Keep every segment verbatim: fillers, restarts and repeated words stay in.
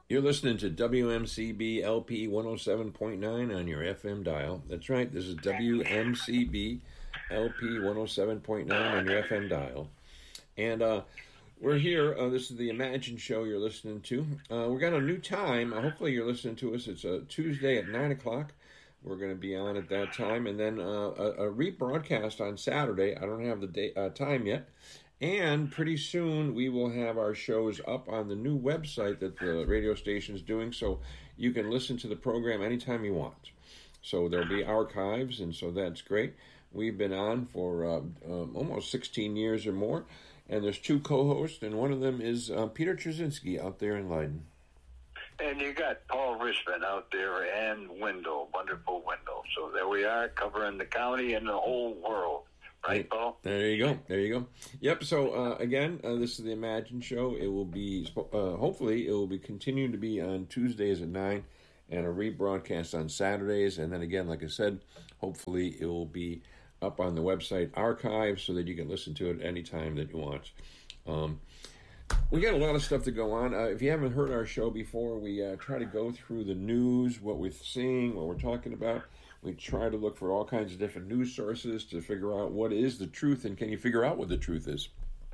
You're listening to W M C B L P one oh seven point nine on your F M dial. That's right, this is W M C B L P one oh seven point nine on your F M dial. And uh, we're here. Uh, this is the Imagine Show you're listening to. Uh, we've got a new time. Uh, hopefully you're listening to us. It's a Tuesday at nine o'clock. We're going to be on at that time. And then uh, a, a rebroadcast on Saturday. I don't have the day, uh, time yet. And pretty soon we will have our shows up on the new website that the radio station is doing, so you can listen to the program anytime you want. So there'll be archives, and so that's great. We've been on for uh, um, almost sixteen years or more, and there's two co-hosts, and one of them is uh, Peter Trzynski out there in Leiden. And you got Paul Richmond out there and Wendell, wonderful Wendell. So there we are, covering the county and the whole world. Right, Paul? There you go. There you go. Yep. So, uh, again, uh, this is the Imagine Show. It will be, uh, hopefully, it will be continuing to be on Tuesdays at nine and a rebroadcast on Saturdays. And then again, like I said, hopefully it will be up on the website archive so that you can listen to it anytime that you want. Um, we got a lot of stuff to go on. Uh, if you haven't heard our show before, we uh, try to go through the news, what we're seeing, what we're talking about. We try to look for all kinds of different news sources to figure out what is the truth, and can you figure out what the truth is?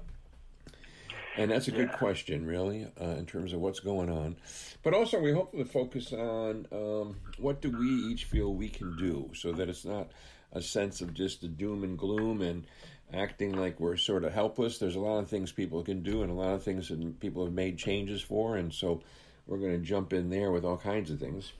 And that's a good yeah. question, really, uh, in terms of what's going on. But also, we hope to focus on um, what do we each feel we can do, so that it's not a sense of just the doom and gloom and acting like we're sort of helpless. There's a lot of things people can do and a lot of things that people have made changes for, and so we're going to jump in there with all kinds of things.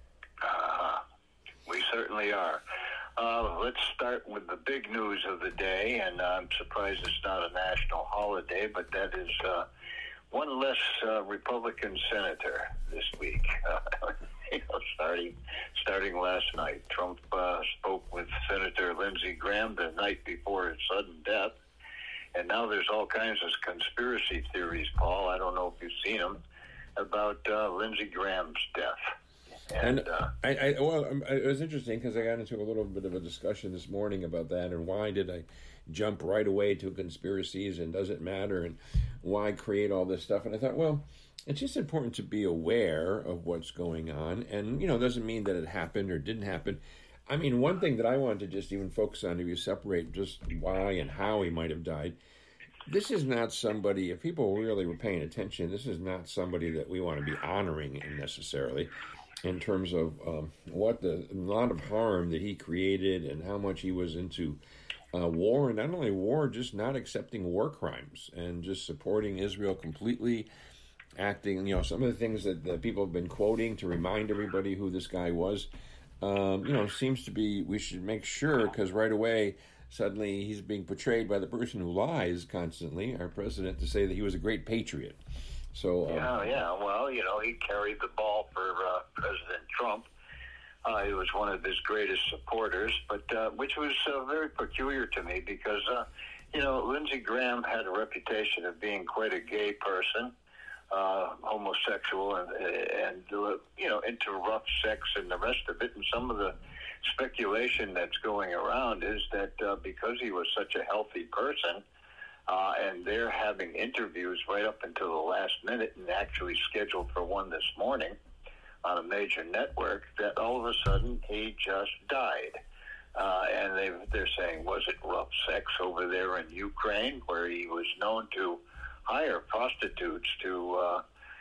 Uh, we certainly are. Uh, let's start with the big news of the day, and I'm surprised it's not a national holiday, but that is uh, one less uh, Republican senator this week. Uh, you know, starting starting last night, Trump uh, spoke with Senator Lindsey Graham the night before his sudden death, and now there's all kinds of conspiracy theories, Paul. I don't know if you've seen them, about uh, Lindsey Graham's death. And, and uh, I, I, well, it was interesting because I got into a little bit of a discussion this morning about that, and why did I jump right away to conspiracies and does it matter, and why create all this stuff? And I thought, well, it's just important to be aware of what's going on, and you know, it doesn't mean that it happened or didn't happen. I mean, one thing that I wanted to just even focus on, if you separate just why and how he might have died, this is not somebody, if people really were paying attention, this is not somebody that we want to be honoring necessarily, in terms of um, what the lot of harm that he created and how much he was into uh, war, and not only war, just not accepting war crimes and just supporting Israel completely, acting, you know, some of the things that, that people have been quoting to remind everybody who this guy was, um, you know, seems to be, we should make sure, because right away, suddenly he's being portrayed by the person who lies constantly, our president, to say that he was a great patriot. So, um, yeah, yeah. Well, you know, he carried the ball for uh, President Trump. Uh, he was one of his greatest supporters, but uh, which was uh, very peculiar to me because, uh, you know, Lindsey Graham had a reputation of being quite a gay person, uh, homosexual, and, and uh, you know, into rough sex and the rest of it. And some of the speculation that's going around is that uh, because he was such a healthy person, Uh, and they're having interviews right up until the last minute, and actually scheduled for one this morning on a major network, that all of a sudden he just died. Uh, and they, they're saying, was it rough sex over there in Ukraine, where he was known to hire prostitutes to, uh,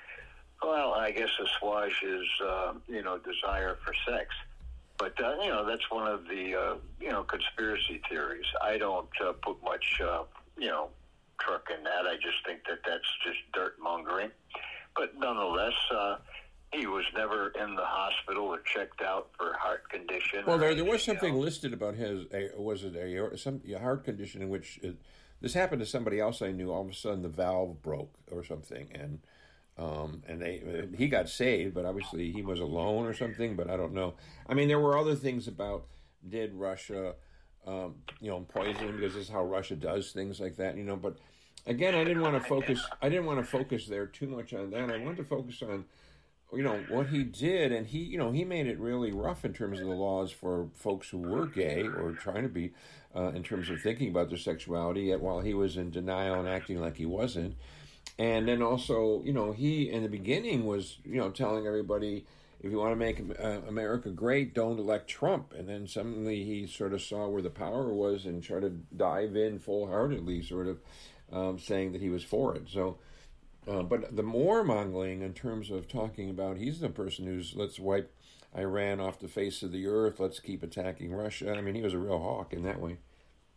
well, I guess assuage his, uh, you know, desire for sex. But, uh, you know, that's one of the, uh, you know, conspiracy theories. I don't uh, put much... Uh, you know, truck in that. I just think that that's just dirt mongering. But nonetheless, uh, he was never in the hospital or checked out for heart condition. Well, there, there was something you know. listed about his, a, was it a, some, a heart condition in which, it, this happened to somebody else I knew, all of a sudden the valve broke or something, and um, and they he got saved, but obviously he was alone or something, but I don't know. I mean, there were other things about, did Russia... Um, you know, poison, because this is how Russia does things like that, you know. But again, I didn't want to focus. I didn't want to focus there too much on that. I wanted to focus on, you know, what he did, and he, you know, he made it really rough in terms of the laws for folks who were gay or trying to be, uh, in terms of thinking about their sexuality. Yet while he was in denial and acting like he wasn't, And then also, you know, he in the beginning was, you know, telling everybody, if you want to make uh, America great, don't elect Trump. And then suddenly he sort of saw where the power was and tried to dive in full-heartedly, sort of um, saying that he was for it. So, uh, but the warmongering in terms of talking about he's the person who's, let's wipe Iran off the face of the earth, let's keep attacking Russia. I mean, he was a real hawk in that way.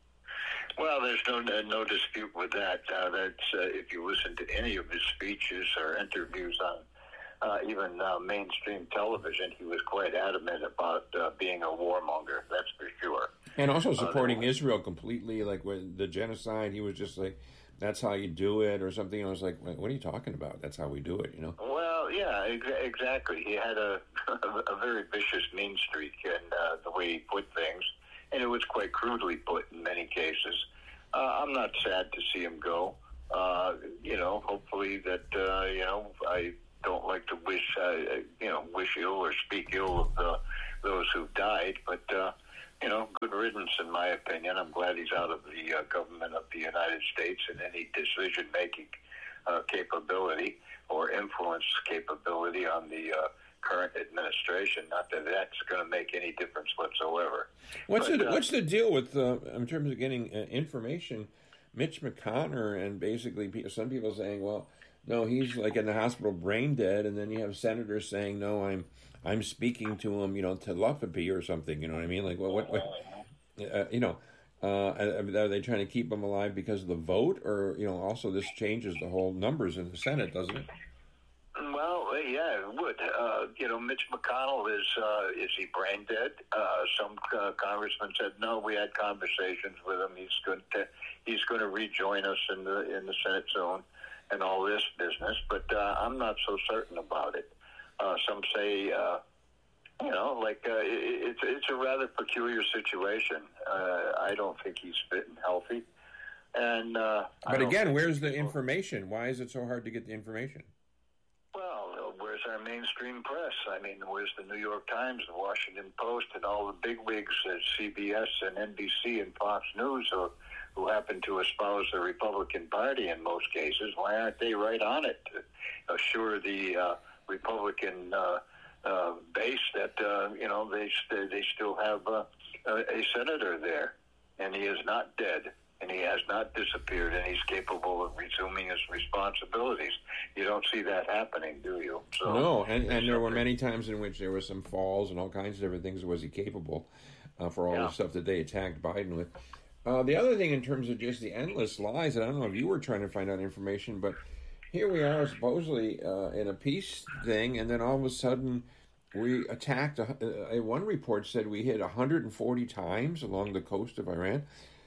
Well, there's no no dispute with that. Uh, that's uh, if you listen to any of his speeches or interviews on uh, even uh, mainstream television, he was quite adamant about uh, being a warmonger. That's for sure. And also supporting uh, Israel completely, like with the genocide. He was just like, "That's how you do it," or something. I was like, "What are you talking about? That's how we do it," you know? Well, yeah, ex- exactly. He had a a very vicious mean streak in uh, the way he put things. And it was quite crudely put in many cases. Uh, I'm not sad to see him go. Uh, you know, hopefully that, uh, you know, I don't like to wish, uh, you know, wish ill or speak ill of the, those who died. But, uh, you know, good riddance in my opinion. I'm glad he's out of the uh, government of the United States and any decision-making uh, capability or influence capability on the uh current administration. Not that that's going to make any difference whatsoever. What's but, the uh, What's the deal with uh, in terms of getting uh, information? Mitch McConnell and basically some people saying, "Well, no, he's like in the hospital, brain dead," and then you have senators saying, "No, I'm I'm speaking to him, you know, telepathy or something." You know what I mean? Like, well, what, what uh, you know? Uh, are they trying to keep him alive because of the vote, or you know, also this changes the whole numbers in the Senate, doesn't it? Well, yeah, it would. Uh, you know, Mitch McConnell is uh, is he brain dead? Uh, some uh, congressmen said no. We had conversations with him. He's going to he's going to rejoin us in the in the Senate zone and all this business. But uh, I'm not so certain about it. Uh, some say, uh, you know, like uh, it, it's it's a rather peculiar situation. Uh, I don't think he's fit and healthy. And uh, but again, where's the information? Why is it so hard to get the information? Well, where's our mainstream press? I mean, where's the New York Times, the Washington Post, and all the bigwigs at C B S and N B C and Fox News who, who happen to espouse the Republican Party in most cases? Why aren't they right on it to assure the uh, Republican uh, uh, base that, uh, you know, they, they still have uh, a, a senator there, and he is not dead. And he has not disappeared, and he's capable of resuming his responsibilities. You don't see that happening, do you? So, no, and, and there were many times in which there were some falls and all kinds of different things. Was he capable uh, for all yeah. the stuff that they attacked Biden with? Uh, the other thing in terms of just the endless lies, and I don't know if you were trying to find out information, but here we are supposedly uh, in a peace thing, and then all of a sudden we attacked. Uh, one report said we hit one hundred forty times along the coast of Iran.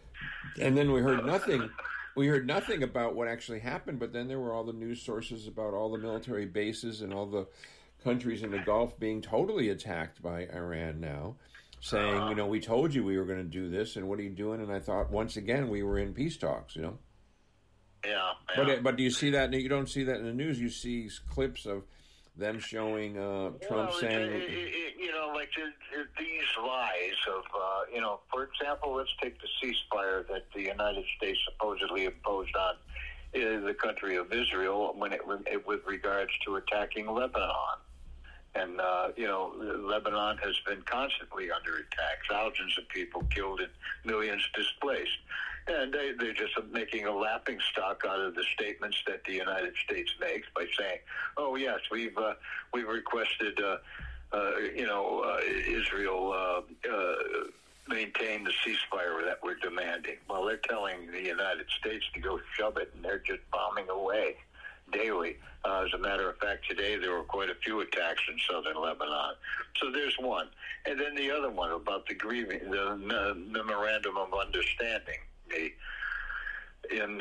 And then we heard nothing. We heard nothing about what actually happened. But then there were all the news sources about all the military bases and all the countries in the Gulf being totally attacked by Iran now, saying, you know, we told you we were going to do this, and what are you doing? And I thought, once again, we were in peace talks, you know. Yeah. yeah. But but do you see that? You don't see that in the news. You see clips of them showing uh, Trump well, saying, it, it, you know, like the, the, these lies of, uh, you know, for example, let's take the ceasefire that the United States supposedly imposed on uh, the country of Israel when it, it with regards to attacking Lebanon. And, uh, you know, Lebanon has been constantly under attack, thousands of people killed and millions displaced. And they, they're just making a laughing stock out of the statements that the United States makes by saying, "Oh yes, we've uh, we've requested, uh, uh, you know, uh, Israel uh, uh, maintain the ceasefire that we're demanding." Well, they're telling the United States to go shove it, and they're just bombing away daily. Uh, as a matter of fact, today there were quite a few attacks in southern Lebanon. So there's one, and then the other one about the grieving, the uh, memorandum of understanding. In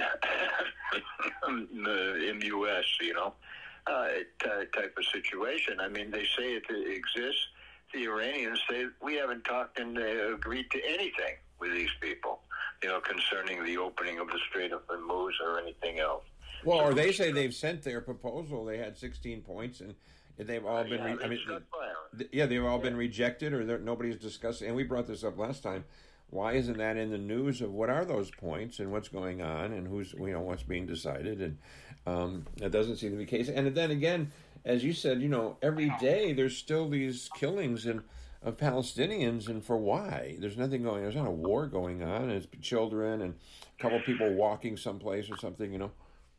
the M U S, you know, uh, type of situation. I mean, they say it exists. The Iranians say we haven't talked and uh, agreed to anything with these people, you know, concerning the opening of the Strait of Hormuz or anything else. Well, or they say they've sent their proposal. They had sixteen points, and they've all been. Re- yeah, I mean, th- yeah, they've all yeah. been rejected, or nobody's discussing. And we brought this up last time. why isn't that in the news of what are those points and what's going on and who's, you know, what's being decided? And um, that doesn't seem to be the case. And then again, as you said, you know, every day there's still these killings and of Palestinians, and for why? There's nothing going. There's not a war going on. It's children and a couple of people walking someplace or something. You know.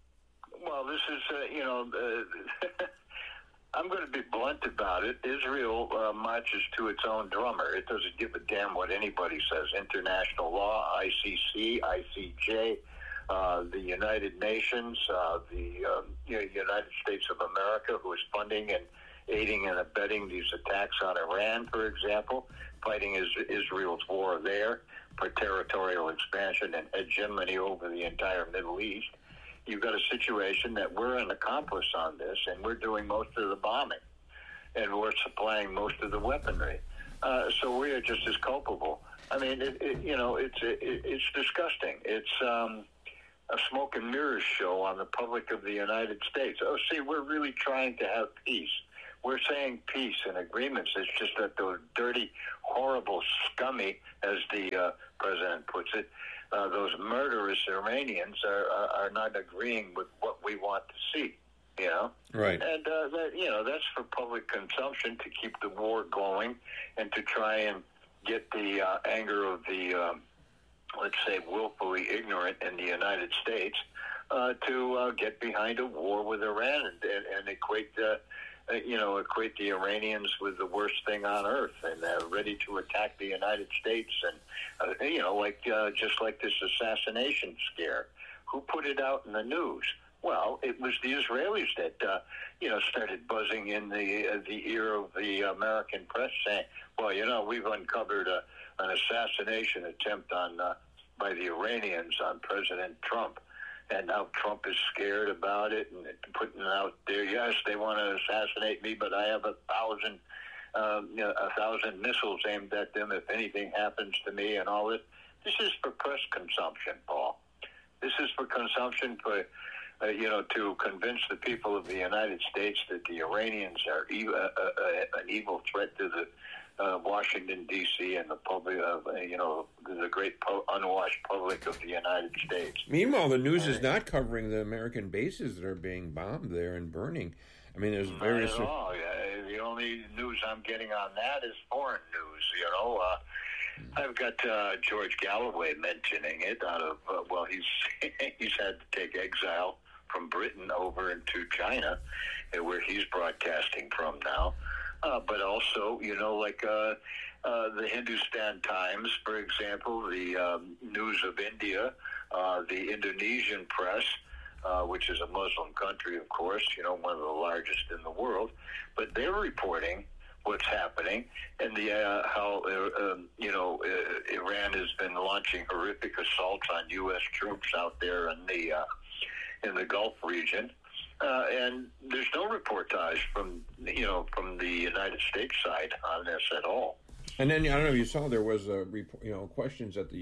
Well, this is uh, you know. Uh, I'm going to be blunt about it. Israel uh, marches to its own drummer. It doesn't give a damn what anybody says. International law, I C C, I C J, uh, the United Nations, uh, the um, you know, United States of America, who is funding and aiding and abetting these attacks on Iran, for example, fighting is- Israel's war there for territorial expansion and hegemony over the entire Middle East. You've got a situation that we're an accomplice on this, and we're doing most of the bombing, and we're supplying most of the weaponry. Uh, so we are just as culpable. I mean, it, it, you know, it's it, it's disgusting. It's um, a smoke and mirrors show on the public of the United States. Oh, see, we're really trying to have peace. We're saying peace and agreements. It's just that those dirty, horrible, scummy, as the uh, president puts it, uh, those murderous Iranians are, are are not agreeing with what we want to see. You know, right? And uh, that you know that's for public consumption to keep the war going and to try and get the uh, anger of the um, let's say willfully ignorant in the United States uh, to uh, get behind a war with Iran and, and, and equate. Uh, Uh, you know, equate the Iranians with the worst thing on earth, and they're ready to attack the United States, and uh, you know, like uh, just like this assassination scare. Who put it out in the news? Well, it was the Israelis that uh, you know started buzzing in the uh, the ear of the American press, saying, "Well, you know, we've uncovered a, an assassination attempt on uh, by the Iranians on President Trump." And now Trump is scared about it and putting out there, yes, they want to assassinate me, but I have a thousand, um, you know, a thousand missiles aimed at them if anything happens to me and all this. This is for press consumption, Paul. This is for consumption for, uh, you know, to convince the people of the United States that the Iranians are e- uh, uh, an evil threat to the Uh, Washington, D C and the public, uh, you know, the great po- unwashed public of the United States. Meanwhile, the news is not covering the American bases that are being bombed there and burning. I mean, there's various... Not at all. Yeah, the only news I'm getting on that is foreign news, you know. Uh, I've got uh, George Galloway mentioning it out of, uh, well, he's he's had to take exile from Britain over into China, where he's broadcasting from now. Uh, but also, you know, like uh, uh, the Hindustan Times, for example, the um, News of India, uh, the Indonesian press, uh, which is a Muslim country, of course, you know, one of the largest in the world. But they're reporting what's happening and the uh, how, uh, um, you know, uh, Iran has been launching horrific assaults on U S troops out there in the, uh, in the Gulf region. Uh, and there's no reportage from, you know, from the United States side on this at all. And then, I don't know if you saw, there was, a, you know, questions at the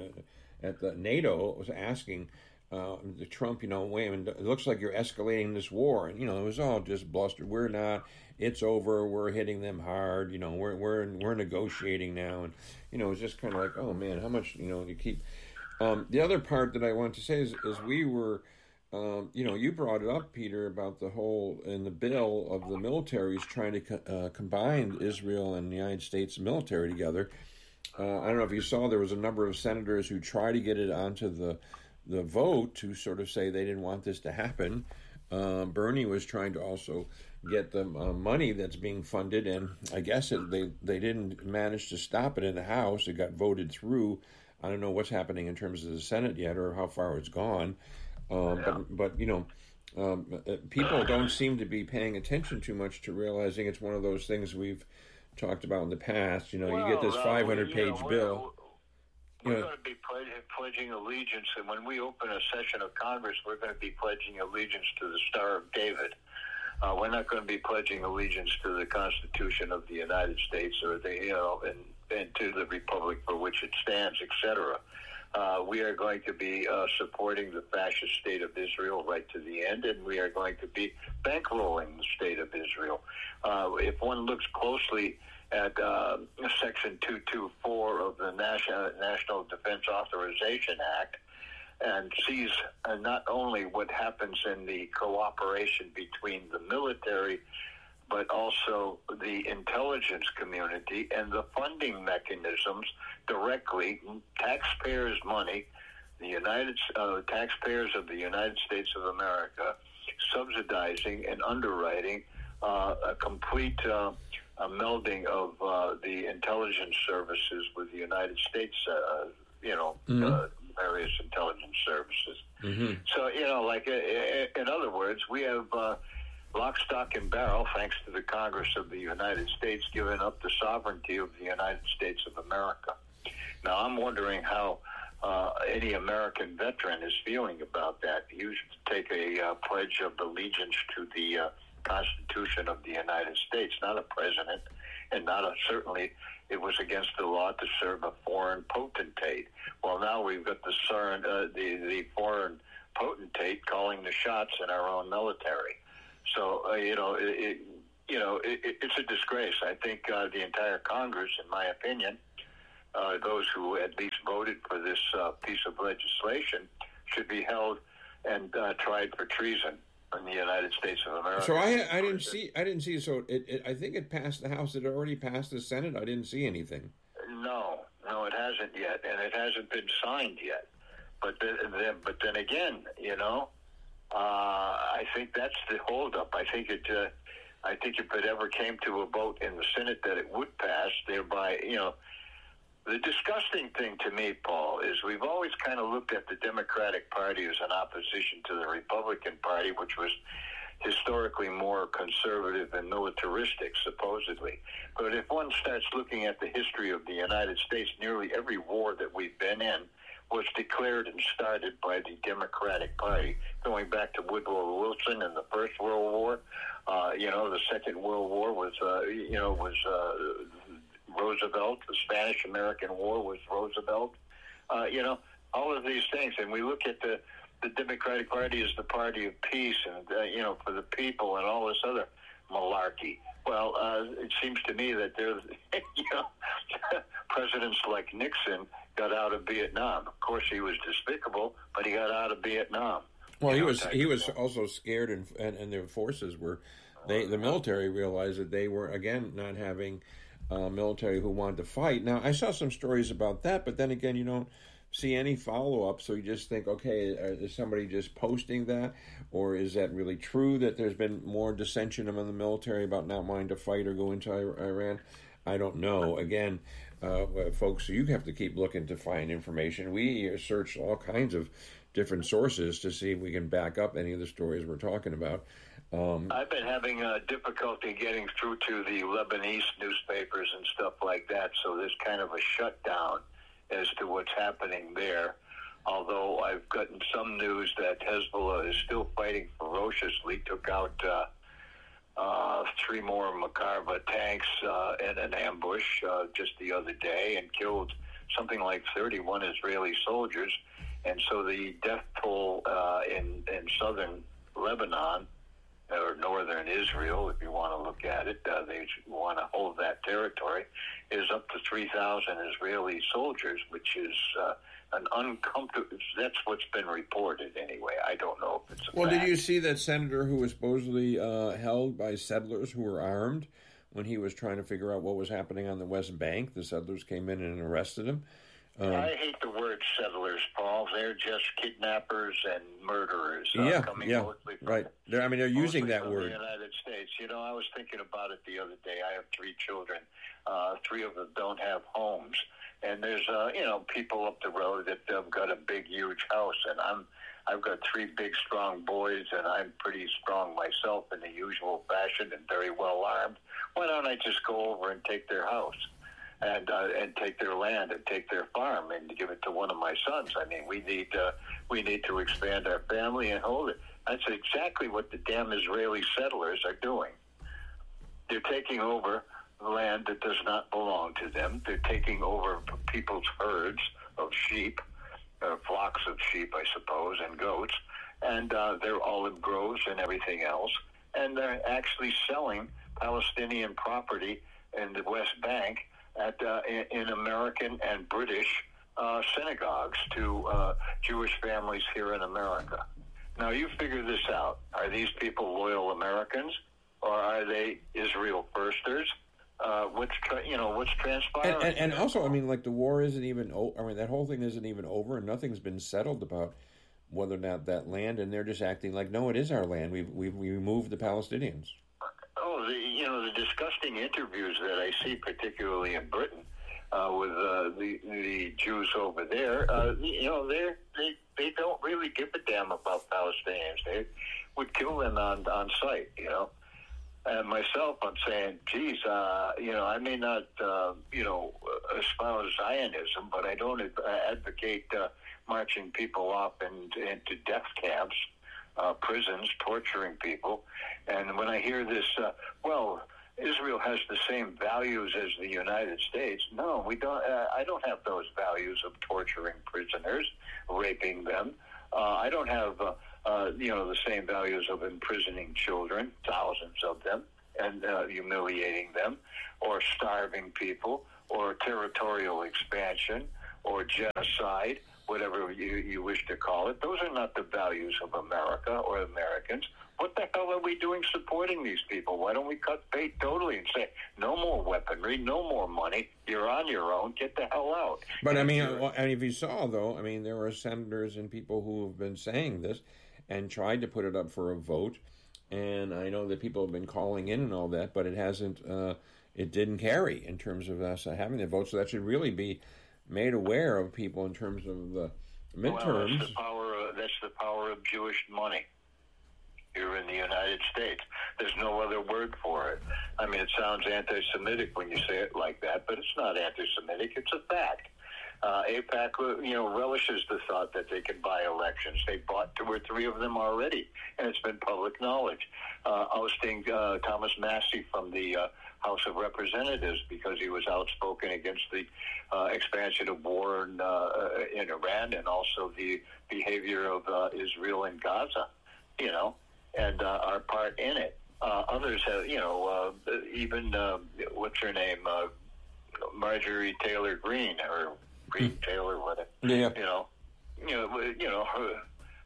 uh, at the NATO was asking uh, the Trump, you know, wait a minute, it looks like you're escalating this war. And, you know, it was all just bluster. We're not. It's over. We're hitting them hard. You know, we're we're we're negotiating now. And, you know, it's just kind of like, oh, man, how much, you know, you keep. Um, the other part that I want to say is, is we were... Um, you know, you brought it up, Peter, about the whole, in the bill of the militaries trying to co- uh, combine Israel and the United States military together. Uh, I don't know if you saw, there was a number of senators who tried to get it onto the the vote to sort of say they didn't want this to happen. Um, Bernie was trying to also get the uh, money that's being funded, and I guess it, they, they didn't manage to stop it in the House. It got voted through. I don't know what's happening in terms of the Senate yet or how far it's gone. Um, yeah. but, but, you know, um, people don't seem to be paying attention too much to realizing it's one of those things we've talked about in the past. You know, well, you get this five hundred page you know, bill. We're, we're you know, going to be pledging, pledging allegiance, and when we open a session of Congress, we're going to be pledging allegiance to the Star of David. Uh, we're not going to be pledging allegiance to the Constitution of the United States or the, you know, and, and to the republic for which it stands, et cetera. Uh, we are going to be uh, supporting the fascist state of Israel right to the end, and we are going to be bankrolling the state of Israel. Uh, if one looks closely at uh, Section two twenty-four of the National, National Defense Authorization Act and sees uh, not only what happens in the cooperation between the military but also the intelligence community and the funding mechanisms directly, taxpayers' money, the United uh, taxpayers of the United States of America subsidizing and underwriting uh, a complete uh, a melding of uh, the intelligence services with the United States, uh, you know, mm-hmm. uh, various intelligence services. Mm-hmm. So, you know, like uh, in other words, we have uh, lock, stock, and barrel, thanks to the Congress of the United States, giving up the sovereignty of the United States of America. Now, I'm wondering how uh, any American veteran is feeling about that. You should take a uh, pledge of allegiance to the uh, Constitution of the United States, not a president, and not a, certainly it was against the law to serve a foreign potentate. Well, now we've got the, uh, the, the foreign potentate calling the shots in our own military. So, uh, you know, it, it, you know, it, it's a disgrace. I think uh, the entire Congress, in my opinion, uh, those who at least voted for this uh, piece of legislation should be held and uh, tried for treason in the United States of America. So I, I didn't see, I didn't see. So it, it, I think it passed the House. It already passed the Senate. I didn't see anything. No, no, it hasn't yet, and it hasn't been signed yet. But then, but then again, you know. Uh, I think that's the holdup. I think it. Uh, I think if it ever came to a vote in the Senate that it would pass, thereby, you know, the disgusting thing to me, Paul, is we've always kind of looked at the Democratic Party as an opposition to the Republican Party, which was historically more conservative and militaristic, supposedly. But if one starts looking at the history of the United States, nearly every war that we've been in was declared and started by the Democratic Party, going back to Woodrow Wilson in the First World War. Uh, you know, the Second World War was, uh, you know, was uh, Roosevelt. The Spanish-American War was Roosevelt. Uh, you know, all of these things. And we look at the, the Democratic Party as the party of peace and, uh, you know, for the people and all this other malarkey. Well, uh, it seems to me that there's, you know, presidents like Nixon got out of Vietnam. Of course, he was despicable, but he got out of Vietnam. Well, he was he was also scared, and and, and their forces were, they the military realized that they were again not having uh, military who wanted to fight. Now, I saw some stories about that, but then again, you don't see any follow up, so you just think, okay, is somebody just posting that, or is that really true that there's been more dissension among the military about not wanting to fight or go into Iran? I don't know. Again, uh, folks, you have to keep looking to find information. We search all kinds of different sources to see if we can back up any of the stories we're talking about. Um, I've been having uh, difficulty getting through to the Lebanese newspapers and stuff like that, so there's kind of a shutdown as to what's happening there. Although I've gotten some news that Hezbollah is still fighting ferociously, took out uh, uh, three more Makarva tanks uh, in an ambush uh, just the other day and killed something like thirty-one Israeli soldiers. And so the death toll uh, in, in southern Lebanon, or northern Israel, if you want to look at it, uh, they want to hold that territory, is up to three thousand Israeli soldiers, which is uh, an uncomfortable, that's what's been reported anyway. I don't know if it's a Well, fact. Did you see that senator who was supposedly uh, held by settlers who were armed when he was trying to figure out what was happening on the West Bank? The settlers came in and arrested him. Um, I hate the word settlers, Paul. They're just kidnappers and murderers. Uh, yeah, coming yeah, mostly from, right. They're, I mean, they're using that from word. The United States. You know, I was thinking about it the other day. I have three children. Uh, three of them don't have homes, and there's uh, you know people up the road that have got a big, huge house, and I'm I've got three big, strong boys, and I'm pretty strong myself in the usual fashion and very well armed. Why don't I just go over and take their house? And uh, and take their land and take their farm and give it to one of my sons. I mean, we need uh, we need to expand our family and hold it. That's exactly what the damn Israeli settlers are doing. They're taking over land that does not belong to them. They're taking over people's herds of sheep, uh, flocks of sheep, I suppose, and goats, and uh, their olive groves and everything else. And they're actually selling Palestinian property in the West Bank at uh, in, in American and British uh, synagogues to uh, Jewish families here in America. Now, you figure this out. Are these people loyal Americans, or are they Israel firsters? Uh, what's tra- you know what's transpiring? And, and, and also, I mean, like the war isn't even. O- I mean, that whole thing isn't even over, and nothing's been settled about whether or not that land. And they're just acting like, no, it is our land. We've we've we removed the Palestinians. Oh, the, you know the disgusting interviews that I see, particularly in Britain, uh, with uh, the the Jews over there. Uh, you know, they they they don't really give a damn about Palestinians. They would kill them on on sight. You know. And myself, I'm saying, geez, uh, you know, I may not, uh, you know, espouse Zionism, but I don't ad- advocate uh, marching people off and into death camps, uh, prisons, torturing people. And when I hear this, uh, well, Israel has the same values as the United States. No, we don't. Uh, I don't have those values of torturing prisoners, raping them. Uh, I don't have. Uh, Uh, you know, the same values of imprisoning children, thousands of them, and uh, humiliating them, or starving people, or territorial expansion, or genocide, whatever you, you wish to call it. Those are not the values of America or Americans. What the hell are we doing supporting these people? Why don't we cut bait totally and say, no more weaponry, no more money, you're on your own, get the hell out. But, and I mean, and if you saw, though, I mean, there are senators and people who have been saying this, and tried to put it up for a vote, and I know that people have been calling in and all that, but it hasn't, uh, it didn't carry in terms of us uh, having the vote, so that should really be made aware of people in terms of the midterms. Well, that's the power of, that's the power of Jewish money here in the United States. There's no other word for it. I mean, it sounds anti-Semitic when you say it like that, but it's not anti-Semitic, it's a fact. Uh, AIPAC, you know, relishes the thought that they can buy elections. They bought two or three of them already, and it's been public knowledge. Uh, ousting uh, Thomas Massey from the uh, House of Representatives because he was outspoken against the uh, expansion of war in, uh, in Iran and also the behavior of uh, Israel in Gaza, you know, and uh, our part in it. Uh, others have, you know, uh, even, uh, what's her name, uh, Marjorie Taylor Greene, or Green Taylor, whatever. Yeah. You know, you know, you know, her,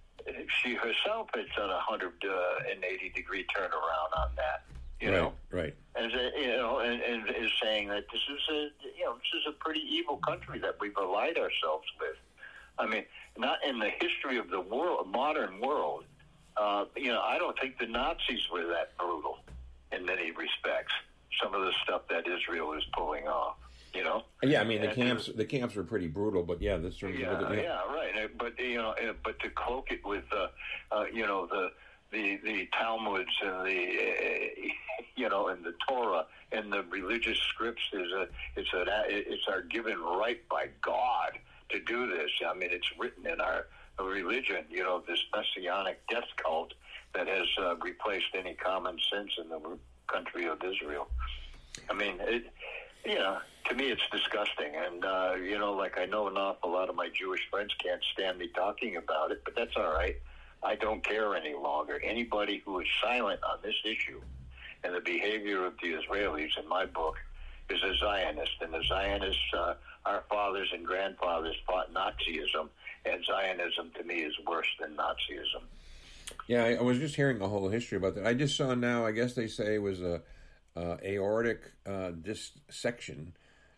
she herself has done a one hundred eighty degree turnaround on that. You right, know, right. And you know, and, and is saying that this is a, you know, this is a pretty evil country that we've allied ourselves with. I mean, not in the history of the world, modern world. Uh, you know, I don't think the Nazis were that brutal in many respects. Some of the stuff that Israel is pulling off. You know? Yeah, I mean the and camps. The camps were pretty brutal, but yeah, that's sort of yeah, yeah. yeah, right. But you know, but to cloak it with, uh, uh, you know, the the the Talmuds and the uh, you know, and the Torah and the religious scripts is a it's a it's our given right by God to do this. I mean, it's written in our religion. You know, this messianic death cult that has uh, replaced any common sense in the country of Israel. I mean, it. You know, to me, it's disgusting. And, uh, you know, like I know an awful lot of my Jewish friends can't stand me talking about it, but that's all right. I don't care any longer. Anybody who is silent on this issue and the behavior of the Israelis, in my book, is a Zionist. And the Zionists, uh, our fathers and grandfathers fought Nazism, and Zionism, to me, is worse than Nazism. Yeah, I, I was just hearing a whole history about that. I just saw now, I guess they say it was a... Uh, aortic uh, dissection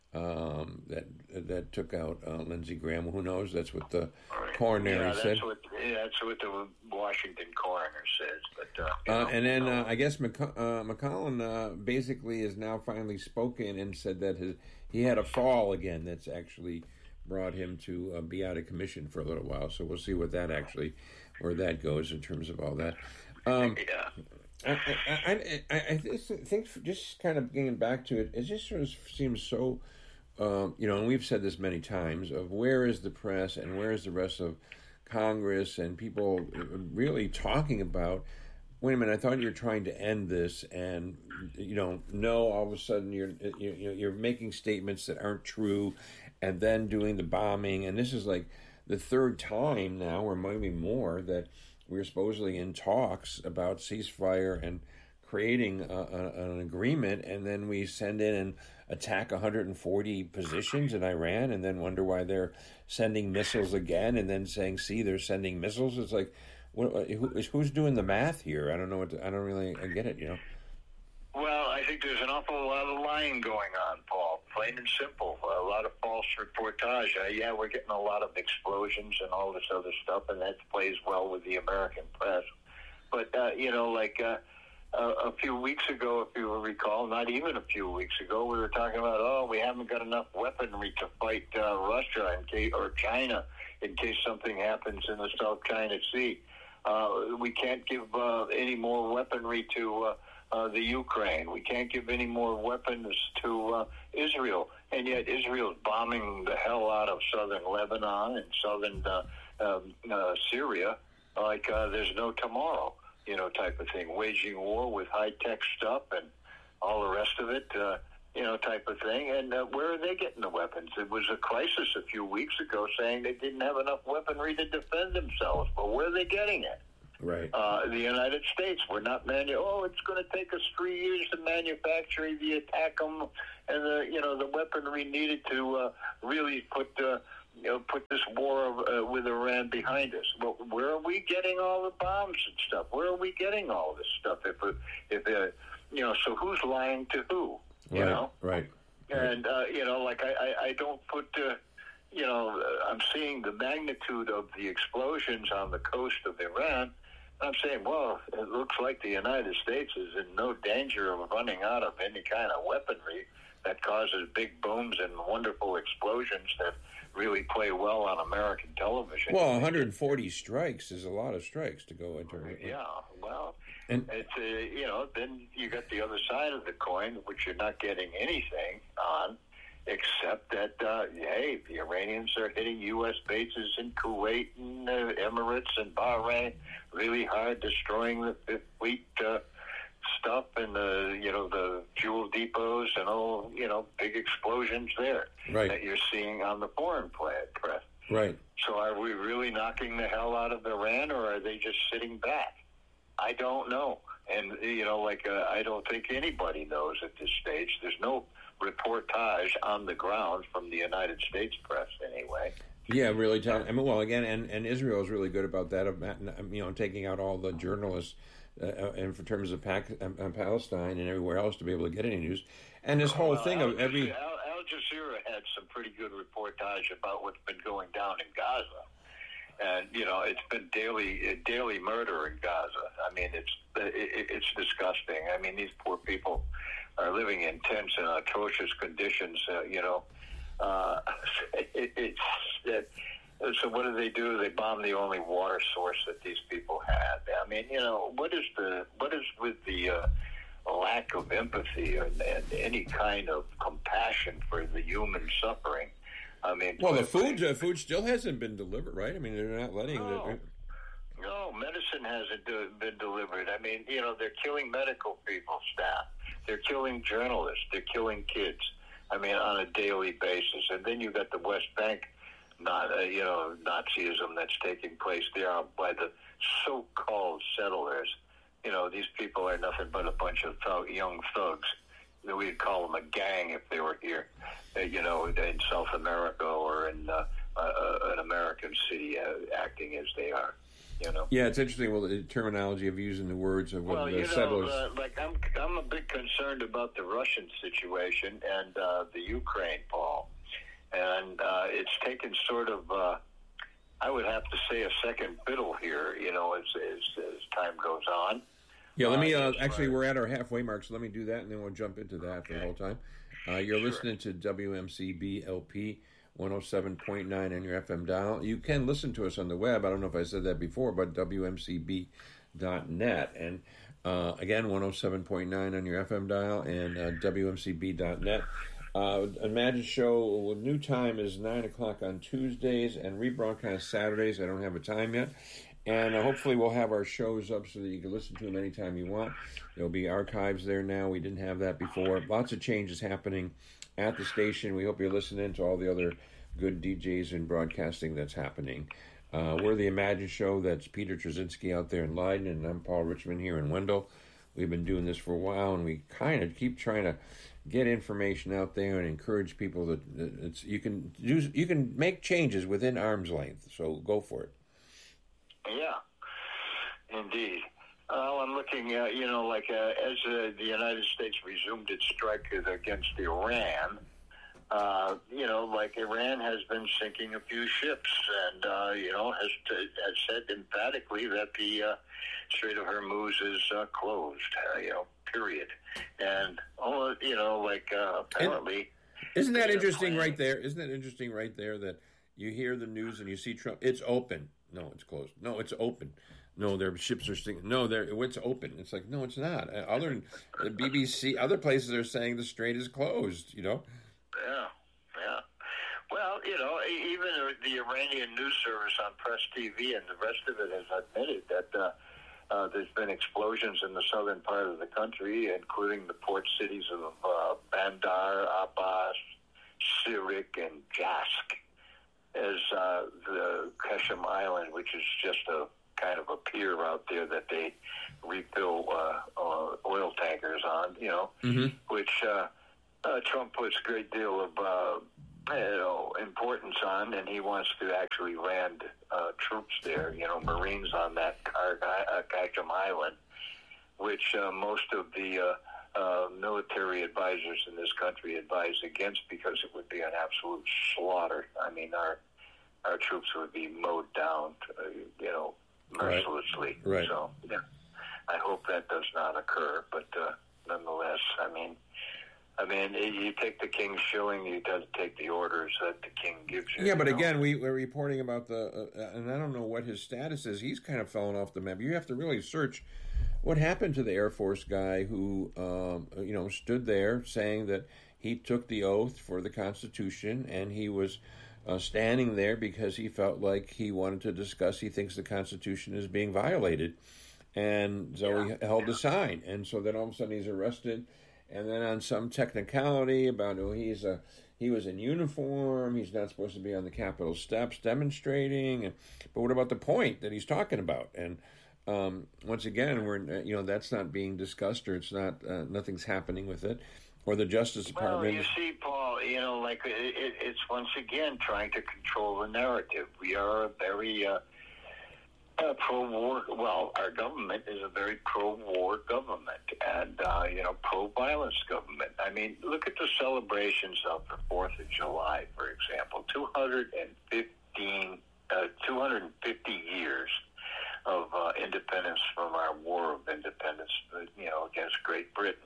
um, that that took out uh, Lindsey Graham. Who knows? That's what the right. coroner yeah, said. That's what, yeah, that's what the Washington coroner says. But uh, you uh, know, and then you know. uh, I guess McC- uh, McCollum uh, basically has now finally spoken and said that his he had a fall again. That's actually brought him to uh, be out of commission for a little while. So we'll see what that actually where that goes in terms of all that. Um, yeah. I, I, I, I think just kind of getting back to it, it just sort of seems so, um, you know, and we've said this many times, of where is the press and where is the rest of Congress and people really talking about, wait a minute, I thought you were trying to end this, and, you know, no, all of a sudden you're, you're, you're making statements that aren't true, and then doing the bombing, and this is like, the third time now, or maybe more, that we're supposedly in talks about ceasefire and creating a, a, an agreement, and then we send in and attack one hundred forty positions in Iran, and then wonder why they're sending missiles again, and then saying, "See, they're sending missiles." It's like, what, who, who's doing the math here? I don't know. What to, I don't really I get it. You know. Well, I think there's an awful lot of lying going on, Paul. Plain and simple. A lot of false reportage. Uh, yeah, we're getting a lot of explosions and all this other stuff, and that plays well with the American press. But uh, you know, like. Uh, Uh, a few weeks ago, if you recall, not even a few weeks ago, we were talking about, oh, we haven't got enough weaponry to fight uh, Russia in case, or China in case something happens in the South China Sea. Uh, we can't give uh, any more weaponry to uh, uh, the Ukraine. We can't give any more weapons to uh, Israel. And yet Israel's bombing the hell out of southern Lebanon and southern uh, um, uh, Syria like uh, there's no tomorrow. You know, type of thing, waging war with high-tech stuff and all the rest of it, uh, you know, type of thing. And uh, where are they getting the weapons? It was a crisis a few weeks ago saying they didn't have enough weaponry to defend themselves. But where are they getting it? Right. Uh, the United States. We're not manu. Oh, it's going to take us three years to manufacture the attack them and the, you know, the weaponry needed to uh, really put. Uh, You know, put this war uh, with Iran behind us. Well, where are we getting all the bombs and stuff? Where are we getting all this stuff? If, if uh, you know, so who's lying to who? You right, know, right. And uh, you know, like I, I, I don't put. Uh, you know, I'm seeing the magnitude of the explosions on the coast of Iran. I'm saying, well, it looks like the United States is in no danger of running out of any kind of weaponry that causes big booms and wonderful explosions that really play well on American television. Well, one hundred forty strikes is a lot of strikes to go into. Yeah, well, and it's uh, you know, then you got the other side of the coin, which you're not getting anything on, except that uh, hey, the Iranians are hitting U S bases in Kuwait and uh, Emirates and Bahrain really hard, destroying the Fifth Fleet. Uh, stuff and the you know the fuel depots and all you know big explosions there right. that you're seeing on the foreign press. Right. So are we really knocking the hell out of Iran, or are they just sitting back? I don't know. And you know, like uh, I don't think anybody knows at this stage. There's no reportage on the ground from the United States press anyway. Yeah, really. Tell, I mean, well, again, and, and Israel is really good about that. You know, taking out all the journalists. Uh, and for terms of Pac- uh, Palestine and everywhere else to be able to get any news, and this whole well, thing Al of every Al, Al Jazeera had some pretty good reportage about what's been going down in Gaza, and you know it's been daily daily murder in Gaza. I mean it's it, it's disgusting. I mean these poor people are living in tense and atrocious conditions. Uh, you know, uh, it, it's it, So what do they do? They bomb the only water source that these people had. I mean, you know, what is the what is with the uh, lack of empathy and, and any kind of compassion for the human suffering? I mean, well, the food uh, food still hasn't been delivered, right? I mean, they're not letting. No, the, no medicine hasn't do, been delivered. I mean, you know, they're killing medical people, staff. They're killing journalists. They're killing kids. I mean, on a daily basis. And then you got the West Bank. Not uh, you know Nazism that's taking place there by the so-called settlers. You know these people are nothing but a bunch of thug, young thugs. We'd call them a gang if they were here. Uh, you know, in South America or in uh, uh, an American city, uh, acting as they are. You know. Yeah, it's interesting. Well, the terminology of using the words of well, the you know, settlers. Uh, like I'm, I'm a bit concerned about the Russian situation and uh, the Ukraine, Paul. And uh, it's taken sort of, uh, I would have to say, a second fiddle here, you know, as, as, as time goes on. Yeah, let me, uh, uh, actually, we're at our halfway mark, so let me do that, and then we'll jump into that okay. for the whole time. Uh, you're sure. listening to W M C B L P one oh seven point nine on your F M dial. You can listen to us on the web. I don't know if I said that before, but W M C B dot net. And, uh, again, one oh seven point nine on your F M dial and uh, W M C B dot net. Uh, a Magic Show, new time is nine o'clock on Tuesdays and rebroadcast Saturdays. I don't have a time yet. And uh, hopefully we'll have our shows up so that you can listen to them anytime you want. There'll be archives there now. We didn't have that before. Lots of changes happening at the station. We hope you're listening to all the other good D Js and broadcasting that's happening. Uh, we're the Imagine Show. That's Peter Trzynski out there in Leiden, and I'm Paul Richmond here in Wendell. We've been doing this for a while, and we kind of keep trying to get information out there and encourage people that, that it's you can do you can make changes within arm's length. So go for it. Yeah, indeed. Well, I'm looking at, you know, like uh, as uh, the United States resumed its strike against Iran, uh, you know, like Iran has been sinking a few ships and, uh, you know, has, t- has said emphatically that the uh, Strait of Hormuz is uh, closed, uh, you know, period. And, oh, you know, like uh, apparently... And isn't that interesting right there? Isn't that interesting right there that you hear the news and you see Trump, it's open. No, it's closed. No, it's open. No, their ships are sinking. No, they're it's open. It's like, no, it's not. Other the B B C, other places are saying the strait is closed. You know. Yeah, yeah. Well, you know, even the Iranian news service on Press T V and the rest of it has admitted that uh, uh, there's been explosions in the southern part of the country, including the port cities of uh, Bandar Abbas, Sirik, and Jask, as uh, the Qasem Island, which is just a kind of a pier out there that they refill uh, uh, oil tankers on, you know, mm-hmm. which uh, uh, Trump puts a great deal of uh, you know, importance on, and he wants to actually land uh, troops there, you know, Marines on that Qasem Island, which uh, most of the uh, uh, military advisors in this country advise against because it would be an absolute slaughter. I mean, our our troops would be mowed down, uh, you know, mercilessly. Right. Right. So, yeah, I hope that does not occur. But uh, nonetheless, I mean, I mean, you take the king's shilling, you got to take the orders that the king gives you. Yeah, but you know? again, we were reporting about the, uh, and I don't know what his status is. He's kind of fallen off the map. You have to really search what happened to the Air Force guy who, um, you know, stood there saying that he took the oath for the Constitution and he was Uh, standing there because he felt like he wanted to discuss, he thinks the Constitution is being violated. And so yeah. he held a sign. And so then all of a sudden he's arrested. And then on some technicality about, oh, he's a, he was in uniform, he's not supposed to be on the Capitol steps demonstrating. And, but what about the point that he's talking about? And um, once again, we're, you know, that's not being discussed, or it's not, uh, nothing's happening with it. Or the Justice Department. Well, you see, Paul, you know, like it, it, it's once again trying to control the narrative. We are a very uh, uh, pro-war. Well, our government is a very pro-war government, and uh, you know, pro-violence government. I mean, look at the celebrations of the Fourth of July, for example. Two hundred and fifteen, uh, two hundred and fifty years of uh, independence from our War of Independence, you know, against Great Britain.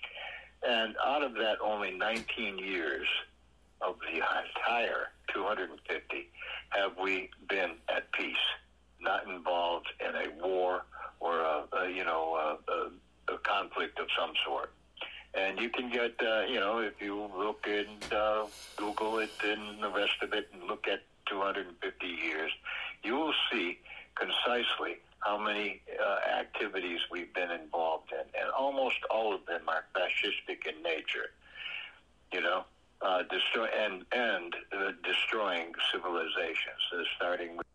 And out of that, only nineteen years of the entire two hundred fifty have we been at peace, not involved in a war or a, a you know a, a, a conflict of some sort. And you can get uh, you know if you look and uh, Google it and the rest of it and look at two hundred fifty years, you will see concisely how many uh, activities we've been involved in, and almost all of them are fascistic in nature, you know, uh, destroy and and uh, destroying civilizations, uh, starting with